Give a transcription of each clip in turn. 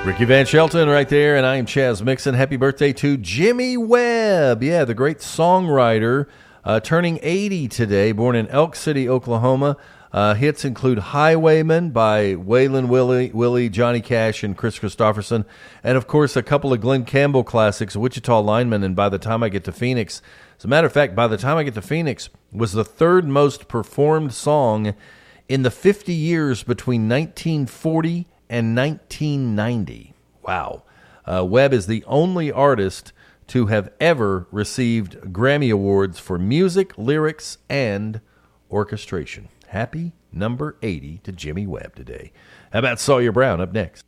Ricky Van Shelton right there, and I am Chaz Mixon. Happy birthday to Jimmy Webb. Yeah, the great songwriter, turning 80 today, born in Elk City, Oklahoma. Hits include Highwayman by Waylon Willie, Johnny Cash, and Chris Christopherson. And, of course, a couple of Glenn Campbell classics, Wichita Lineman and By the Time I Get to Phoenix. As a matter of fact, By the Time I Get to Phoenix was the third most performed song in the 50 years between 1940 and 1990. Wow. Webb is the only artist to have ever received Grammy Awards for music, lyrics, and orchestration. Happy number 80 to Jimmy Webb today. How about Sawyer Brown up next?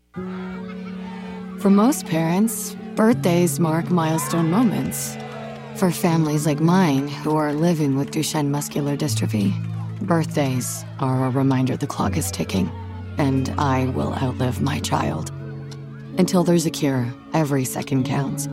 For most parents, birthdays mark milestone moments. For families like mine who are living with Duchenne muscular dystrophy, birthdays are a reminder the clock is ticking, and I will outlive my child. Until there's a cure, every second counts.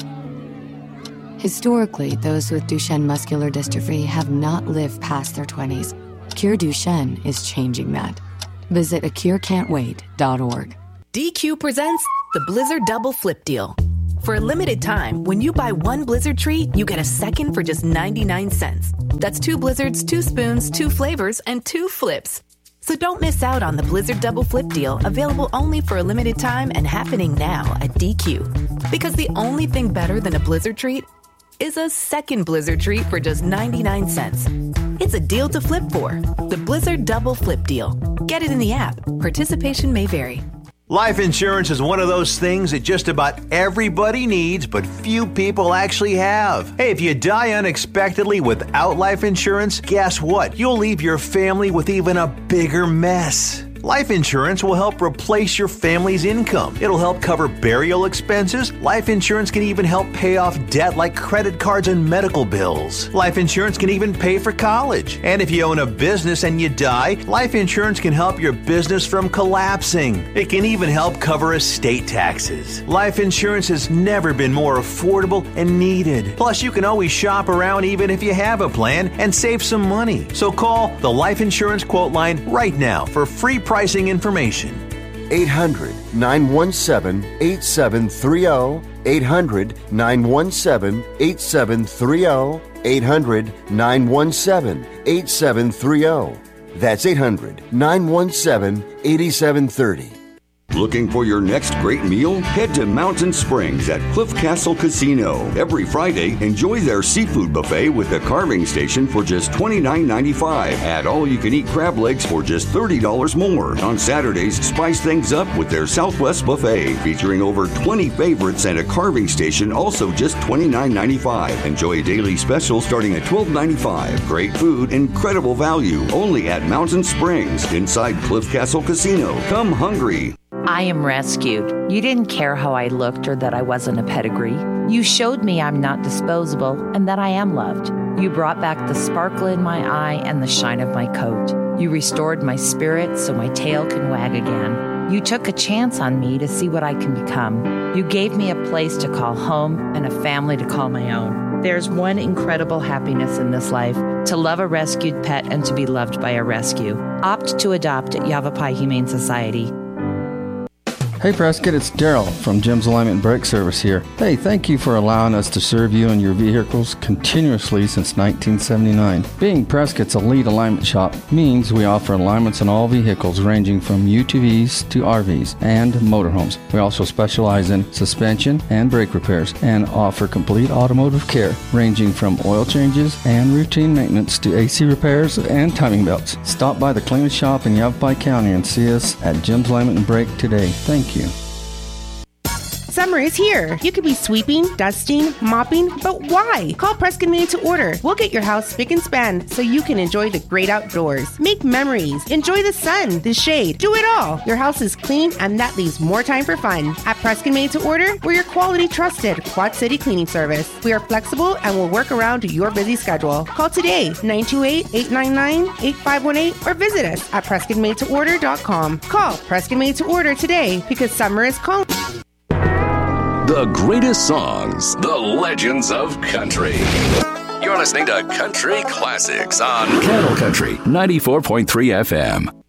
Historically, those with Duchenne muscular dystrophy have not lived past their 20s. Cure Duchenne is changing that. Visit acurecan'twait.org. DQ presents the Blizzard Double Flip Deal. For a limited time, when you buy one Blizzard treat, you get a second for just 99 cents. That's 2 Blizzards, 2 spoons, 2 flavors, and 2 flips. So don't miss out on the Blizzard Double Flip Deal, available only for a limited time and happening now at DQ. Because the only thing better than a Blizzard treat is a second Blizzard treat for just 99 cents. It's a deal to flip for. The Blizzard Double Flip Deal. Get it in the app. Participation may vary. Life insurance is one of those things that just about everybody needs, but few people actually have. Hey, if you die unexpectedly without life insurance, guess what? You'll leave your family with even a bigger mess. Life insurance will help replace your family's income. It'll help cover burial expenses. Life insurance can even help pay off debt like credit cards and medical bills. Life insurance can even pay for college. And if you own a business and you die, life insurance can help your business from collapsing. It can even help cover estate taxes. Life insurance has never been more affordable and needed. Plus, you can always shop around even if you have a plan and save some money. So call the Life Insurance Quote Line right now for free pricing information. 800-917-8730. 800-917-8730. 800-917-8730. That's 800-917-8730. Looking for your next great meal? Head to Mountain Springs at Cliff Castle Casino. Every Friday, enjoy their seafood buffet with a carving station for just $29.95. Add all-you-can-eat crab legs for just $30 more. On Saturdays, spice things up with their Southwest Buffet, featuring over 20 favorites and a carving station, also just $29.95. Enjoy a daily special starting at $12.95. Great food, incredible value, only at Mountain Springs, inside Cliff Castle Casino. Come hungry. I am rescued. You didn't care how I looked or that I wasn't a pedigree. You showed me I'm not disposable and that I am loved. You brought back the sparkle in my eye and the shine of my coat. You restored my spirit so my tail can wag again. You took a chance on me to see what I can become. You gave me a place to call home and a family to call my own. There's one incredible happiness in this life, to love a rescued pet and to be loved by a rescue. Opt to adopt at Yavapai Humane Society. Hey Prescott, it's Daryl from Jim's Alignment and Brake Service here. Hey, thank you for allowing us to serve you and your vehicles continuously since 1979. Being Prescott's elite alignment shop means we offer alignments on all vehicles ranging from UTVs to RVs and motorhomes. We also specialize in suspension and brake repairs and offer complete automotive care ranging from oil changes and routine maintenance to AC repairs and timing belts. Stop by the cleanest shop in Yavapai County and see us at Jim's Alignment and Brake today. Thank you. Summer is here. You could be sweeping, dusting, mopping, but why? Call Prescott Made to Order. We'll get your house spick and span so you can enjoy the great outdoors. Make memories. Enjoy the sun, the shade. Do it all. Your house is clean and that leaves more time for fun. At Prescott Made to Order, we're your quality trusted Quad City cleaning service. We are flexible and will work around your busy schedule. Call today, 928-899-8518 or visit us at PrescottMadeToOrder.com. Call Prescott Made to Order today because summer is calling. The greatest songs, the legends of country. You're listening to Country Classics on Cattle Country 94.3 FM.